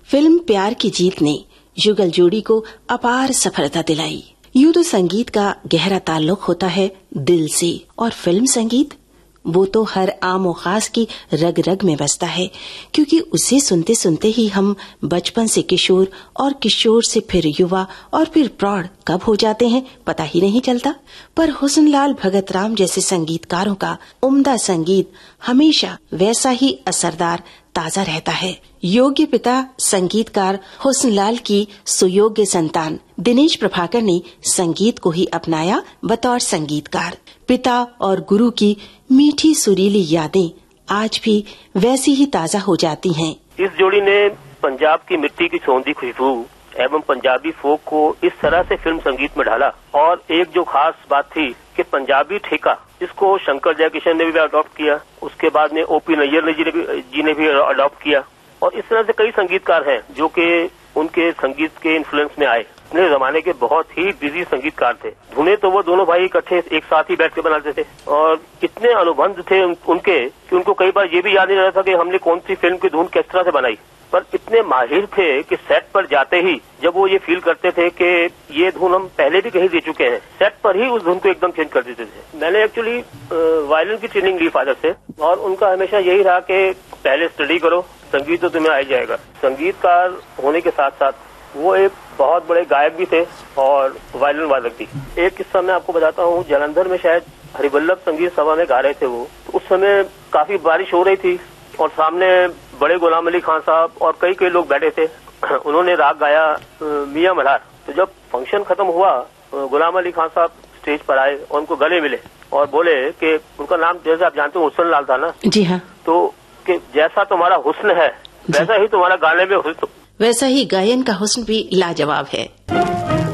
Film प्यार की जीत ने युगल जोड़ी को अपार सफलता दिलाई। यूं तो संगीत का गहरा ताल्लुक होता है दिल से, और फिल्म संगीत वो तो हर आम और खास की रग रग में बसता है, क्योंकि उसे सुनते सुनते ही हम बचपन से किशोर और किशोर से फिर युवा और फिर प्रौढ़ कब हो जाते हैं पता ही नहीं चलता। पर हुस्नलाल भगत राम जैसे संगीतकारों का उम्दा संगीत हमेशा वैसा ही असरदार ताजा रहता है। योग्य पिता संगीतकार हुस्नलाल की सुयोग्य संतान दिनेश प्रभाकर ने संगीत को ही अपनाया बतौर संगीतकार। पिता और गुरु की मीठी सुरीली यादें आज भी वैसी ही ताजा हो जाती हैं। इस जोड़ी ने पंजाब की मिट्टी की छोंदी खुशबू एवं पंजाबी फोक को इस तरह से फिल्म संगीत में ढाला। और एक जो खास बात थी कि पंजाबी ठेका, जिसको शंकर जयकिशन ने भी अडॉप्ट किया, उसके बाद में ओपी नैयर जी ने भी अडॉप्ट किया, और इस तरह से कई संगीतकार हैं जो कि उनके संगीत के इन्फ्लुएंस में आए। अपने जमाने के बहुत ही बिजी संगीतकार थे। धुनें तो वो दोनों भाई इकट्ठे एक साथ ही बैठ के बनाते थे, और इतने अनुबंध थे उनके कि उनको कई बार ये भी याद नहीं रहता कि हमने कौन सी फिल्म की धुन किस तरह से बनाई। पर इतने माहिर थे कि सेट पर जाते ही जब वो ये फील करते थे कि ये धुन हम पहले भी कहीं दे चुके हैं, सेट पर ही उस धुन को एकदम चेंज कर देते थे। मैंने एक्चुअली वायलिन की ट्रेनिंग ली फादर से, और उनका हमेशा यही रहा कि पहले स्टडी करो, संगीत तो तुम्हें आ ही जाएगा। संगीतकार होने के साथ साथ वो एक बहुत बड़े गायक भी थे और वायलिन वादक भी। एक किस्सा मैं आपको बताता हूँ। जालंधर में शायद हरिवल्लभ संगीत सभा में गा रहे थे वो, तो उस समय काफी बारिश हो रही थी और सामने बड़े गुलाम अली खान साहब और कई लोग बैठे थे। उन्होंने राग गाया मियां मल्हार। तो जब फंक्शन खत्म हुआ, गुलाम अली खान साहब स्टेज पर आए और उनको गले मिले और बोले कि उनका नाम जैसे आप जानते हो हुस्नलाल था ना। जी हाँ। तो कि जैसा तुम्हारा हुस्न है वैसा ही तुम्हारा गाने में हुस्न, वैसा ही गायन का हुस्न भी लाजवाब है।